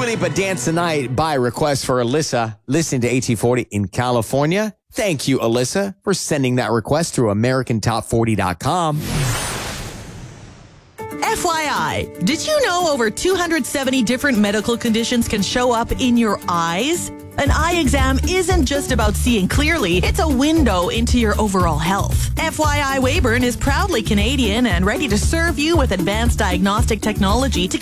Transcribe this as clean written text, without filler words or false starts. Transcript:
Lipa Dance the Night by request for Alyssa. Listen to AT40 in California. Thank you, Alyssa, for sending that request through AmericanTop40.com. FYI, did you know over 270 different medical conditions can show up in your eyes? An eye exam isn't just about seeing clearly, it's a window into your overall health. FYI Weyburn is proudly Canadian and ready to serve you with advanced diagnostic technology to